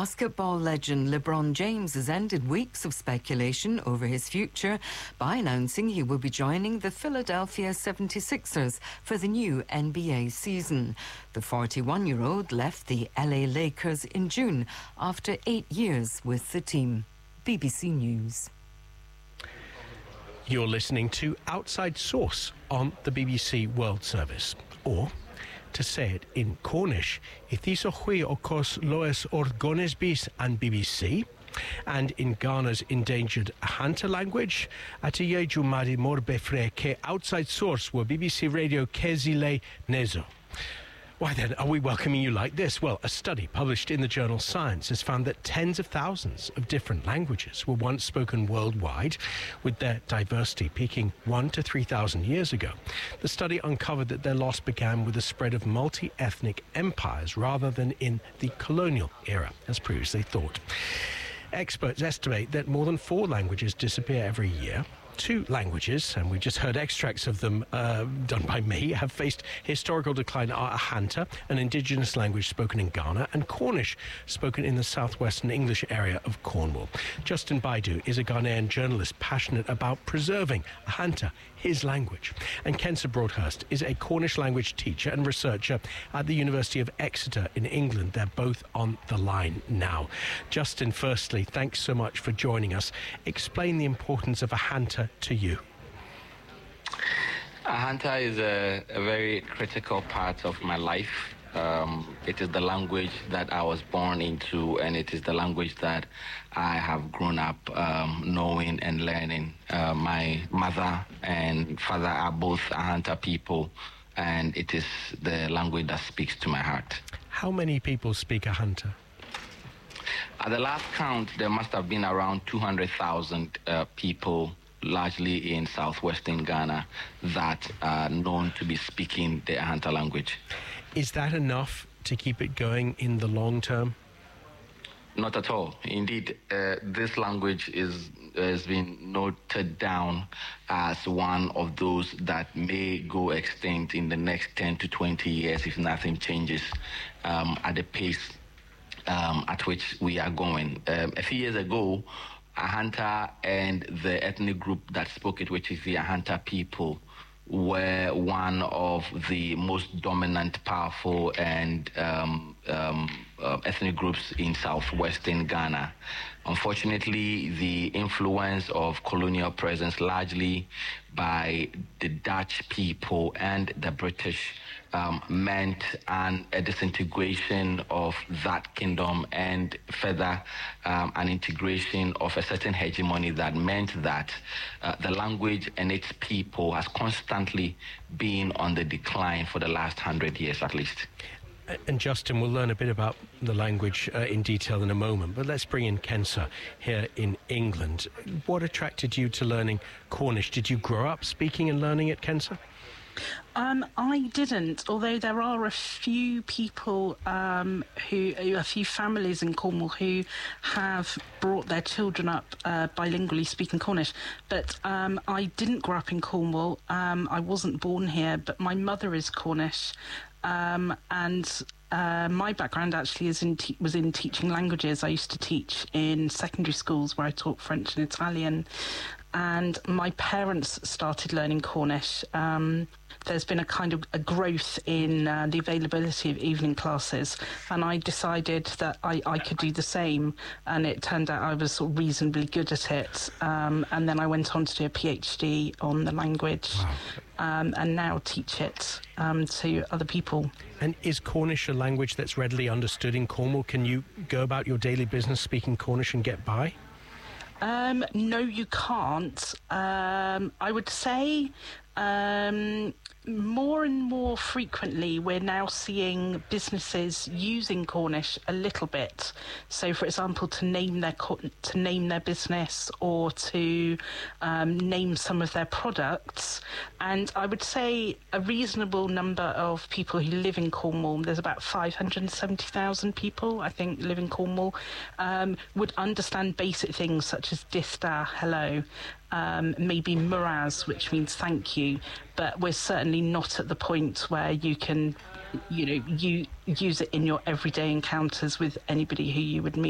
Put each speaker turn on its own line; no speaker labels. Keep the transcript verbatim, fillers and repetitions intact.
Basketball legend LeBron James has ended weeks of speculation over his future by announcing he will be joining the Philadelphia seventy-sixers for the new N B A season. The forty-one-year-old left the L A Lakers in June after eight years with the team. B B C News.
You're listening to Outside Source on the B B C World Service, or to say it in Cornish, Ithis hui okos loes orgones bis and B B C, and in Ghana's endangered Ahanta language, Atiyeju Mari Morbe Fre ke Outside Source were B B C Radio Kezile Nezo. Why then are we welcoming you like this? Well, a study published in the journal Science has found that tens of thousands of different languages were once spoken worldwide, with their diversity peaking one to three thousand years ago. The study uncovered that their loss began with the spread of multi-ethnic empires rather than in the colonial era, as previously thought. Experts estimate that more than four languages disappear every year. Two languages, and we just heard extracts of them uh, done by me, have faced historical decline are Ahanta, an indigenous language spoken in Ghana, and Cornish, spoken in the southwestern English area of Cornwall. Justin Baidu is a Ghanaian journalist passionate about preserving Ahanta, his language. And Kensa Broadhurst is a Cornish language teacher and researcher at the University of Exeter in England. They're both on the line now. Justin, firstly, thanks so much for joining us. Explain the importance of Ahanta to you.
Ahanta is a, a very critical part of my life. Um, it is the language that I was born into, and it is the language that I have grown up um, knowing and learning. Uh, my mother and father are both Ahanta people, and it is the language that speaks to my heart.
How many people speak Ahanta?
At the last count, there must have been around two hundred thousand uh, people, largely in southwestern Ghana, that are known to be speaking the Ahanta language.
Is that enough to keep it going in the long term?
Not at all. Indeed, uh, this language is has been noted down as one of those that may go extinct in the next ten to twenty years if nothing changes um, at the pace um, at which we are going. Um, a few years ago, Ahanta and the ethnic group that spoke it, which is the Ahanta people, were one of the most dominant, powerful, and um, um, uh, ethnic groups in southwestern Ghana. Unfortunately, the influence of colonial presence, largely by the Dutch people and the British, um, meant an, a disintegration of that kingdom, and further um, an integration of a certain hegemony that meant that uh, the language and its people has constantly been on the decline for the last hundred years at least.
And Justin, we'll learn a bit about the language uh, in detail in a moment, but let's bring in Kensa here in England. What attracted you to learning Cornish? Did you grow up speaking and learning it, Kensa?
Um, I didn't, although there are a few people, um, who, a few families in Cornwall who have brought their children up uh, bilingually speaking Cornish. But um, I didn't grow up in Cornwall. Um, I wasn't born here, but my mother is Cornish. Um, and uh, my background actually is in te- was in teaching languages. I used to teach in secondary schools where I taught French and Italian. And my parents started learning Cornish. Um, there's been a kind of a growth in uh, the availability of evening classes, and I decided that I, I could do the same, and it turned out I was sort of reasonably good at it. Um, and then I went on to do a PhD on the language. Wow. Um, and now teach it um, to other people.
And is Cornish a language that's readily understood in Cornwall? Can you go about your daily business speaking Cornish and get by?
Um, no, you can't. Um, I would say um, more and more frequently we're now seeing businesses using Cornish a little bit. So, for example, to name their co- to name their business or to um, name some of their products. And I would say a reasonable number of people who live in Cornwall, there's about five hundred seventy thousand people, I think, live in Cornwall, um, would understand basic things such as dista, hello, um, maybe muraz, which means thank you, but we're certainly not at the point where you can, you know, you use it in your everyday encounters with anybody who you would meet.